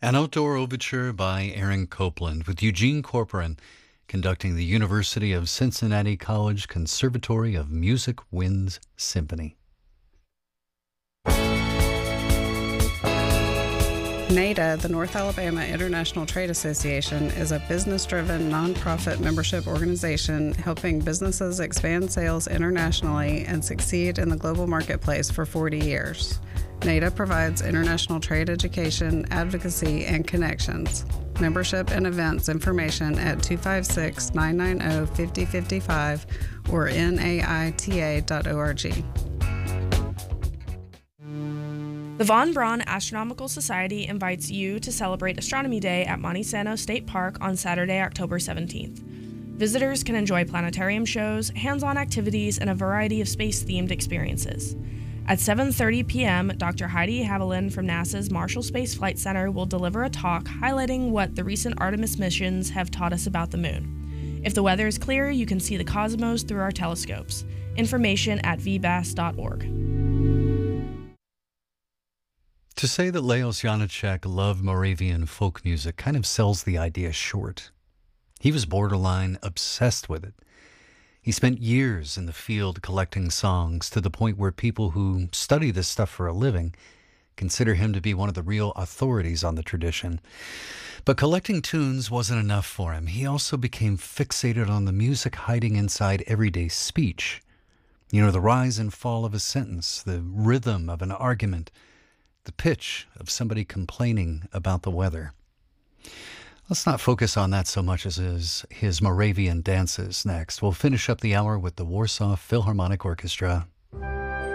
An outdoor overture by Aaron Copland with Eugene Corporan conducting the University of Cincinnati College Conservatory of Music Winds Symphony. NADA, the North Alabama International Trade Association, is a business-driven, nonprofit membership organization helping businesses expand sales internationally and succeed in the global marketplace for 40 years. NADA provides international trade education, advocacy, and connections. Membership and events information at 256-990-5055 or naita.org. The Von Braun Astronomical Society invites you to celebrate Astronomy Day at Monte Sano State Park on Saturday, October 17th. Visitors can enjoy planetarium shows, hands-on activities, and a variety of space-themed experiences. At 7:30 p.m., Dr. Heidi Haviland from NASA's Marshall Space Flight Center will deliver a talk highlighting what the recent Artemis missions have taught us about the moon. If the weather is clear, you can see the cosmos through our telescopes. Information at vbas.org. To say that Leos Janáček loved Moravian folk music kind of sells the idea short. He was borderline obsessed with it. He spent years in the field collecting songs to the point where people who study this stuff for a living consider him to be one of the real authorities on the tradition. But collecting tunes wasn't enough for him. He also became fixated on the music hiding inside everyday speech. You know, the rise and fall of a sentence, the rhythm of an argument, the pitch of somebody complaining about the weather. Let's not focus on that so much as his Moravian dances next. We'll finish up the hour with the Warsaw Philharmonic Orchestra.